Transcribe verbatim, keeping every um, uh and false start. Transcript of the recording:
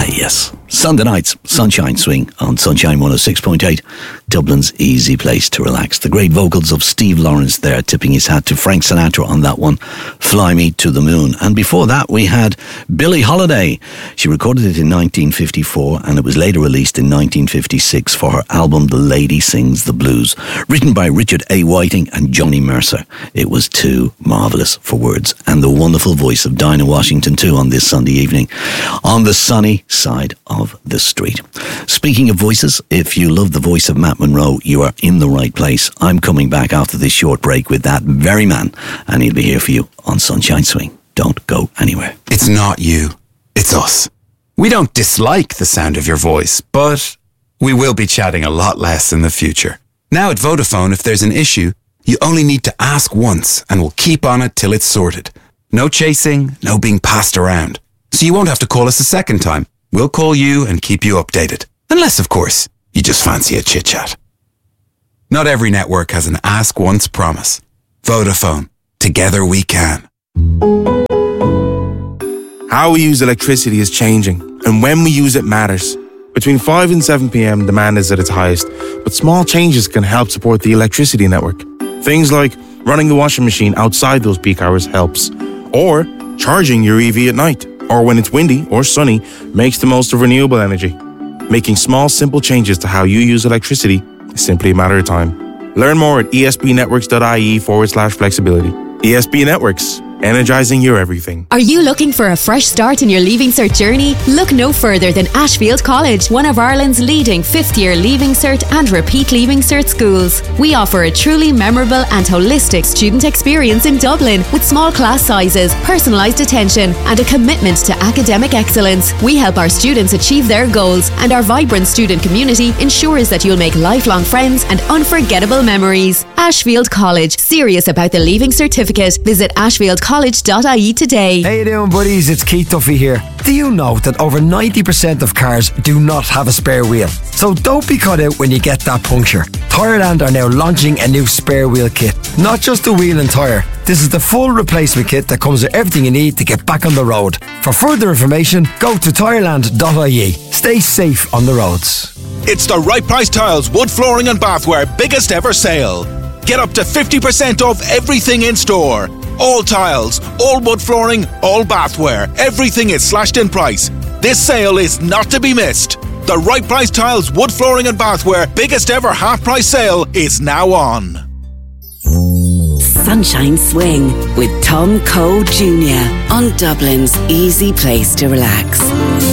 yes. Sunday nights, Sunshine Swing on Sunshine one oh six point eight, Dublin's easy place to relax. The great vocals of Steve Lawrence there, tipping his hat to Frank Sinatra on that one, Fly Me to the Moon. And before that we had Billie Holiday. She recorded it in nineteen fifty-four and it was later released in nineteen fifty-six for her album The Lady Sings the Blues, written by Richard A. Whiting and Johnny Mercer. It was too marvellous for words, and the wonderful voice of Dinah Washington too on this Sunday evening on the sunny side of the street. Speaking of voices, if you love the voice of Matt Monro, you are in the right place. I'm coming back after this short break with that very man, and he'll be here for you on Sunshine Swing. Don't go anywhere. It's not you, it's us. We don't dislike the sound of your voice, but we will be chatting a lot less in the future. Now at Vodafone, if there's an issue, you only need to ask once and we'll keep on it till it's sorted. No chasing, no being passed around. So you won't have to call us a second time. We'll call you and keep you updated. Unless, of course, you just fancy a chit-chat. Not every network has an ask once promise. Vodafone. Together we can. How we use electricity is changing, and when we use it matters. Between five and seven p.m, demand is at its highest, but small changes can help support the electricity network. Things like running the washing machine outside those peak hours helps, or charging your E V at night, or when it's windy or sunny, makes the most of renewable energy. Making small, simple changes to how you use electricity is simply a matter of time. Learn more at espnetworks.ie forward slash flexibility. E S B Networks, energizing your everything. Are you looking for a fresh start in your Leaving Cert journey? Look no further than Ashfield College, one of Ireland's leading fifth-year Leaving Cert and repeat Leaving Cert schools. We offer a truly memorable and holistic student experience in Dublin with small class sizes, personalised attention and a commitment to academic excellence. We help our students achieve their goals, and our vibrant student community ensures that you'll make lifelong friends and unforgettable memories. Ashfield College, serious about the Leaving Certificate. Visit ashfield college dot I E today. How you doing, buddies? It's Keith Duffy here. Do you know that over ninety percent of cars do not have a spare wheel? So don't be caught out when you get that puncture. Tyreland are now launching a new spare wheel kit. Not just a wheel and tyre. This is the full replacement kit that comes with everything you need to get back on the road. For further information, go to tyreland dot I E. Stay safe on the roads. It's the Right Price Tiles Wood Flooring and Bathware biggest ever sale. Get up to fifty percent off everything in store. All tiles, all wood flooring, all bathware. Everything is slashed in price. This sale is not to be missed. The Right Price Tiles Wood Flooring and Bathware biggest ever half price sale is now on. Sunshine Swing with Tom Cole Junior on Dublin's easy place to relax.